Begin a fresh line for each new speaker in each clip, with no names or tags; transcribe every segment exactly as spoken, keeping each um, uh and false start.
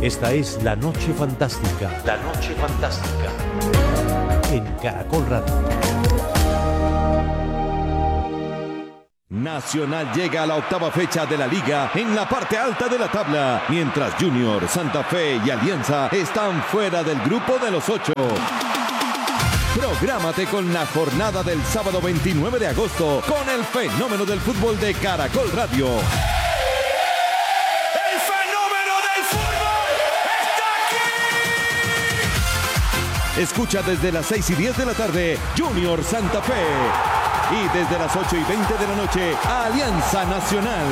Esta es La Noche Fantástica. La Noche Fantástica. En Caracol Radio.
Nacional llega a la octava fecha de la liga en la parte alta de la tabla, mientras Junior, Santa Fe y Alianza están fuera del grupo de los ocho. Prográmate con la jornada del sábado veintinueve de agosto con el fenómeno del fútbol de Caracol Radio.
¡El fenómeno del fútbol está aquí!
Escucha desde las seis y diez de la tarde Junior Santa Fe. Y desde las ocho y veinte de la noche, Alianza Nacional.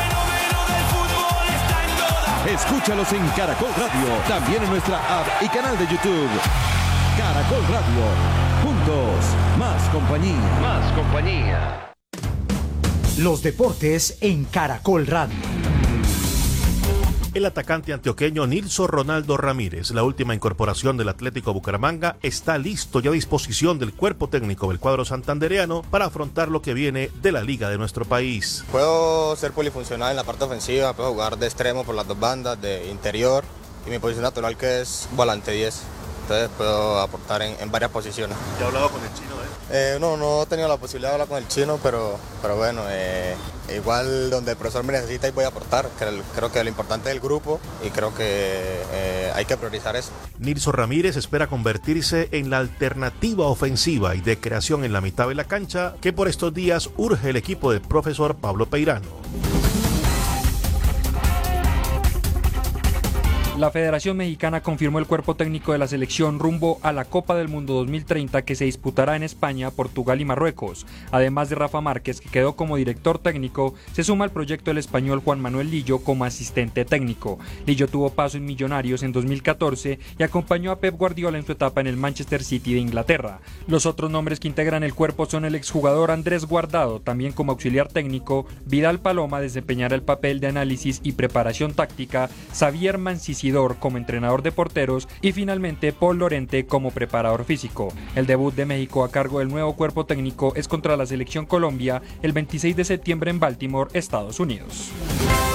Escúchalos en Caracol Radio, también en nuestra app y canal de YouTube. Caracol Radio, juntos, más compañía.
Más compañía.
Los deportes en Caracol Radio.
El atacante antioqueño Nilson Ronaldo Ramírez, la última incorporación del Atlético Bucaramanga, está listo y a disposición del cuerpo técnico del cuadro santandereano para afrontar lo que viene de la liga de nuestro país.
Puedo ser polifuncional en la parte ofensiva, puedo jugar de extremo por las dos bandas, de interior, y mi posición natural que es volante diez. Entonces puedo aportar en, en varias posiciones.
¿Ya ha hablado con el chino, eh?
Eh, no, no he tenido la posibilidad de hablar con el chino, pero, pero bueno, eh, igual donde el profesor me necesita y voy a aportar. Creo, creo que lo importante es el grupo y creo que eh, hay que priorizar eso.
Nilson Ramírez espera convertirse en la alternativa ofensiva y de creación en la mitad de la cancha que por estos días urge el equipo del profesor Pablo Peirano.
La Federación Mexicana confirmó el cuerpo técnico de la selección rumbo a la Copa del Mundo dos mil treinta que se disputará en España, Portugal y Marruecos. Además de Rafa Márquez, que quedó como director técnico, se suma al proyecto el español Juan Manuel Lillo como asistente técnico. Lillo tuvo paso en Millonarios en dos mil catorce y acompañó a Pep Guardiola en su etapa en el Manchester City de Inglaterra. Los otros nombres que integran el cuerpo son el exjugador Andrés Guardado, también como auxiliar técnico, Vidal Paloma desempeñará el papel de análisis y preparación táctica, Xavier Mancisidor como entrenador de porteros y finalmente Paul Lorente como preparador físico. El debut de México a cargo del nuevo cuerpo técnico es contra la selección Colombia el veintiséis de septiembre en Baltimore, Estados Unidos.